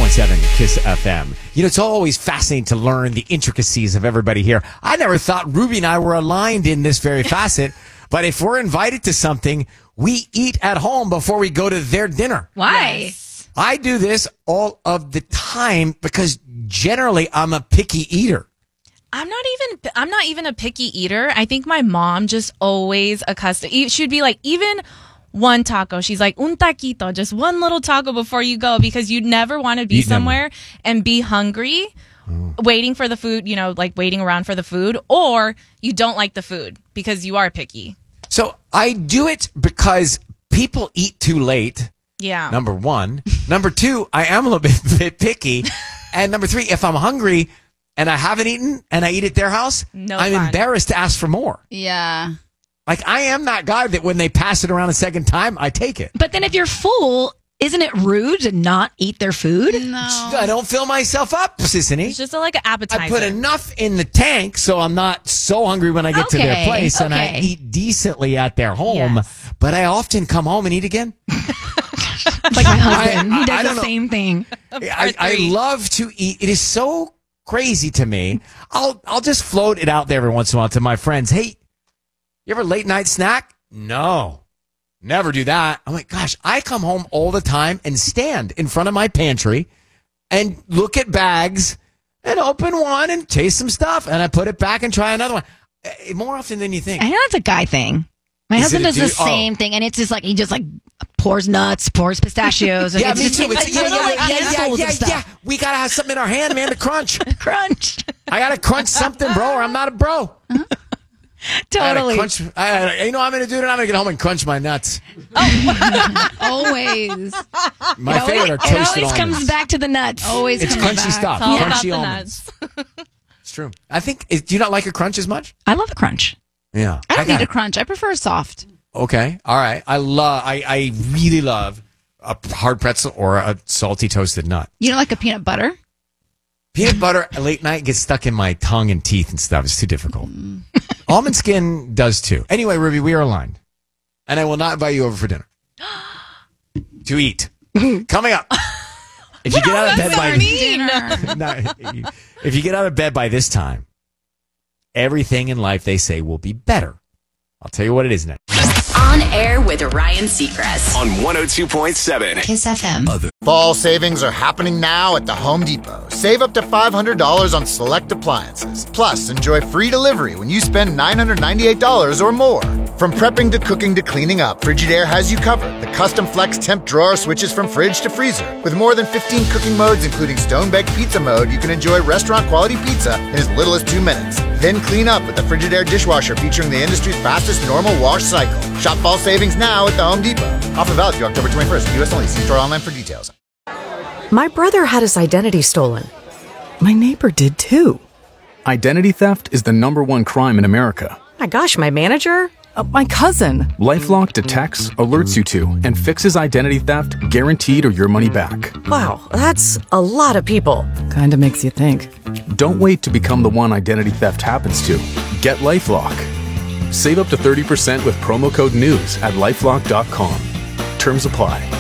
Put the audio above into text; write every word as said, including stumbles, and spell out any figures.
point seven Kiss F M. You know, it's always fascinating to learn the intricacies of everybody here. I never thought Ruby and I were aligned in this very facet, but if we're invited to something, we eat at home before we go to their dinner. Why? Yes. I do this all of the time because generally I'm a picky eater. I'm not even I'm not even a picky eater. I think my mom just always accustomed. She'd be like, even one taco. She's like, un taquito, just one little taco before you go, because you'd never want to be You'd somewhere never. and be hungry, Mm. waiting for the food, you know, like waiting around for the food, or you don't like the food because you are picky. So I do it because people eat too late. Yeah. Number one. Number two, I am a little bit, bit picky. And number three, if I'm hungry and I haven't eaten and I eat at their house, No I'm fun. embarrassed to ask for more. Yeah. Like, I am that guy that when they pass it around a second time, I take it. But then if you're full, isn't it rude to not eat their food? No. I don't fill myself up, Sissany. It's just a, like an appetizer. I put enough in the tank so I'm not so hungry when I get to their Okay, place, and I okay. eat decently at their home. Yes. But I often come home and eat again. Like my husband. I- he I does don't the know. same thing. I, I love to eat. It is so crazy to me. I'll I'll just float it out there every once in a while to my friends. Hey, you ever late night snack? No, never do that. I'm like, gosh, I come home all the time and stand in front of my pantry and look at bags and open one and taste some stuff, and I put it back and try another one. Eh, More often than you think. I know that's a guy thing. My Is husband it a does the dude? Oh. same thing, and it's just like he just like pours nuts, pours pistachios. And Yeah, it's me just too. like It's, yeah, little, yeah, like, yeah, yeah, handfuls yeah, of stuff. yeah. We gotta have something in our hand, man, to crunch. Crunch. I gotta crunch something, bro, or I'm not a bro. I gotta Totally. crunch. I, you know, what I'm gonna do it. I'm gonna get home and crunch my nuts. Always. My It always, favorite are it toasted always almonds. comes back to the nuts. Always It's comes crunchy back. stuff. It's all Crunchy about the almonds. nuts. It's true. I think. Is, do you not like a crunch as much? I love a crunch. Yeah. I don't got need a it. crunch. I prefer soft. Okay. All right. I love. I, I really love a hard pretzel or a salty toasted nut. You don't like a peanut butter? Peanut butter at late night gets stuck in my tongue and teeth and stuff. It's too difficult. Almond skin does too. Anyway, Ruby, we are aligned, and I will not invite you over for dinner to eat. Coming up. If you get out of bed by Dinner. No, if you get out of bed by this time, everything in life they say will be better. I'll tell you what it is next. On air with Ryan Seacrest. On one oh two point seven. Kiss F M. Fall savings are happening now at the Home Depot. Save up to five hundred dollars on select appliances. Plus, enjoy free delivery when you spend nine hundred ninety-eight dollars or more. From prepping to cooking to cleaning up, Frigidaire has you covered. The custom flex temp drawer switches from fridge to freezer. With more than fifteen cooking modes, including stone-baked pizza mode, you can enjoy restaurant-quality pizza in as little as two minutes. Then clean up with the Frigidaire dishwasher featuring the industry's fastest normal wash cycle. Shop fall savings now at the Home Depot. Offer valid through October twenty-first. U S only. See store online for details. My brother had his identity stolen. My neighbor did too. Identity theft is the number one crime in America. My gosh, my manager? Uh, my cousin. LifeLock detects, alerts you to, and fixes identity theft guaranteed or your money back. Wow, that's a lot of people. Kind of makes you think. Don't wait to become the one identity theft happens to. Get LifeLock. Save up to thirty percent with promo code NEWS at lifelock dot com. Terms apply.